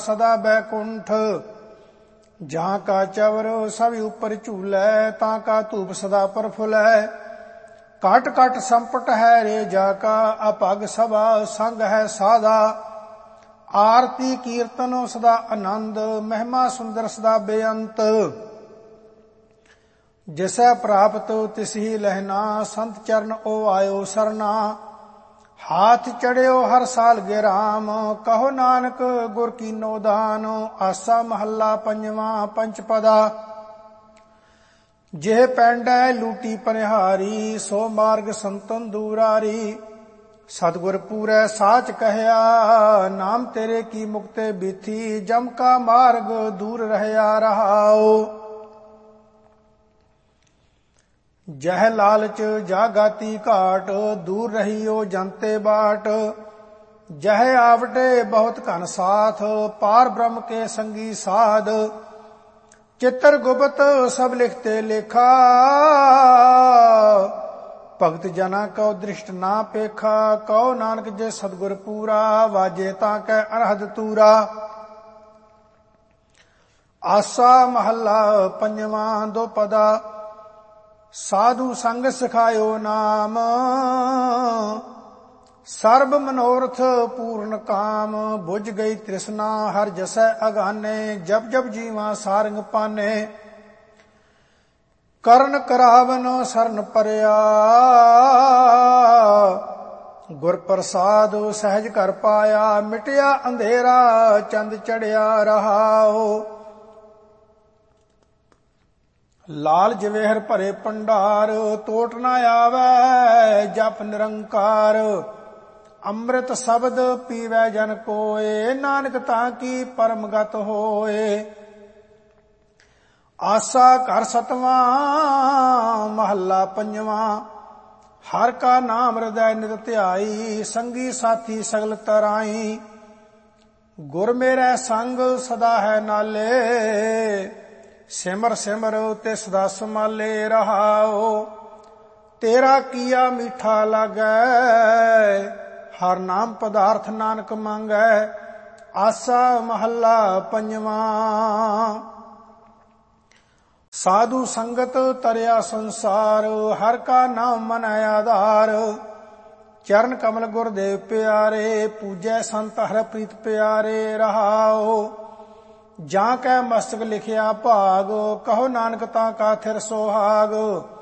ਸਦਾ ਬੈਕੁੰਠ। ਜਾਂ ਕਾ ਚਵਰ ਸਭ ਉਪਰ ਝੂਲੈ, ਤਾਂ ਕਾ ਧੂਪ ਸਦਾ ਪ੍ਰਫੁੱਲੈ। ਘਟ ਘਟ ਸੰਪਟ ਹੈ ਰੇ ਜਾ ਕਾ, ਅਭਗ ਸਭਾ ਸੰਗ ਹੈ ਸਾਧਾ। ਆਰਤੀ ਕੀਰਤਨ ਸਦਾ ਆਨੰਦ, ਮਹਿਮਾ ਸੁੰਦਰ ਸਦਾ ਬੇਅੰਤ। ਜਿਸੈ ਪ੍ਰਾਪਤ ਤਿਸਹੀ ਲਹਿਣਾ, ਸੰਤ ਚਰਨ ਓ ਆਇਓ ਸਰਨਾ। ਹਾਥ ਚੜਿਓ ਹਰ ਸਾਲ ਗਿਰਾਮ, ਕਹੋ ਨਾਨਕ ਗੁਰ ਕੀਨੋ ਦਾਨ। ਆਸਾ ਮਹੱਲਾ ਪੰਜਵਾਂ ਪੰਚਪਦਾ। ਜਿਹ ਪੈਂਡੈ ਲੂਟੀ ਪਨਿਹਾਰੀ, ਸੋ ਮਾਰਗ ਸੰਤਨ ਦੂਰਾਰੀ। ਸਤਿਗੁਰ ਪੂਰੈ ਸਾਚ ਕਹਿਆ, ਨਾਮ ਤੇਰੇ ਕੀ ਮੁਕਤੇ ਬੀਥੀ। ਜਮ ਕਾ ਮਾਰਗ ਦੂਰ ਰਹਿਆ ਰਹਾਓ। ਜਹ ਲਾਲਚ ਜਾਗਾਤੀ ਘਾਟ, ਦੂਰ ਰਹੀਓ ਜੰਤੇ ਬਾਟ। ਜਹ ਆਵਟੇ ਬਹੁਤ ਘਨ ਸਾਥ, ਪਾਰ ਬ੍ਰਹਮ ਕੇ ਸੰਗੀ ਸਾਧ। ਚਿੱਤਰ ਗੁਪਤ ਸਭ ਲਿਖਤੇ ਲੇਖਾ, ਭਗਤ ਜਨਾ ਕਉ ਦ੍ਰਿਸ਼ਟ ਨਾ ਪੇਖਾ। ਕਉ ਨਾਨਕ ਜੇ ਸਤਿਗੁਰ ਪੂਰਾ, ਵਾਜੇ ਤਾਂ ਕੈ ਅਨਹਦ ਤੂਰਾ। ਆਸਾ ਮਹੱਲਾ ਪੰਜਵਾਂ ਦੋ ਪਦਾ। ਸਾਧੂ ਸੰਗ ਸਿਖਾਇਓ ਨਾਮ, ਸਰਬ ਮਨੋਰਥ ਪੂਰਨ ਕਾਮ। ਬੁਝ ਗਈ ਤ੍ਰਿਸ਼ਨਾ ਹਰ ਜਸੈ ਅਗਾਨੇ, ਜਬ ਜਬ ਜੀਵਾਂ ਸਾਰੰਗ ਪਾਨੇ। ਕਰਨ ਕਰਾਵਨ ਸਰਨ ਪਰਿਆ, ਗੁਰ ਪ੍ਰਸਾਦ ਸਹਿਜ ਕਰ ਪਾਇਆ। ਮਿਟਿਆ ਅੰਧੇਰਾ ਚੰਦ ਚੜਿਆ ਰਹਾਓ। ਲਾਲ ਜਵੇਹਰ ਭਰੇ ਭੰਡਾਰ, ਟੋਟ ਨਾ ਆਵੈ ਜਪ ਨਿਰੰਕਾਰ। ਅੰਮ੍ਰਿਤ ਸ਼ਬਦ ਪੀਵੈ ਜਨ ਕੋਏ, ਨਾਨਕ ਤਾਂ ਕੀ ਪਰਮ ਗਤ ਹੋਏ। ਆਸਾ ਘਰ ਸਤਵਾਂ ਮਹੱਲਾ ਪੰਜਵਾਂ। ਹਰ ਕਾ ਨਾਮ ਹਿਰਦੈ ਨਿਤ ਧਿਆਈ, ਸੰਗੀ ਸਾਥੀ ਸਗਲ ਤਰਾਈ। ਗੁਰ ਮੇਰੇ ਸੰਗ ਸਦਾ ਹੈ ਨਾਲੇ, ਸਿਮਰ ਸਿਮਰ ਤਿਸ ਦਾ ਸਮਾਲੇ ਰਹਾਓ। ਤੇਰਾ ਕੀਆ ਮੀਠਾ ਲਾਗੈ, ਹਰ ਨਾਮ ਪਦਾਰਥ ਨਾਨਕ ਮੰਗੈ। ਆਸਾ ਮਹੱਲਾ ਪੰਜਵਾਂ। ਸਾਧੂ ਸੰਗਤ ਤਰਿਆ ਸੰਸਾਰ, ਹਰ ਕਾ ਨਾਮ ਮਨ ਆਧਾਰ। ਚਰਨ ਕਮਲ ਗੁਰਦੇਵ ਪਿਆਰੇ, ਪੂਜੈ ਸੰਤ ਹਰਿ ਪ੍ਰੀਤ ਪਿਆਰੇ ਰਹਾਓ। ਜਾਂ ਕੈ ਮਸਤਕ ਲਿਖਿਆ ਭਾਗ, ਕਹੋ ਨਾਨਕ ਤਾਂ ਕਾ ਥਿਰ ਸੁਹਾਗ।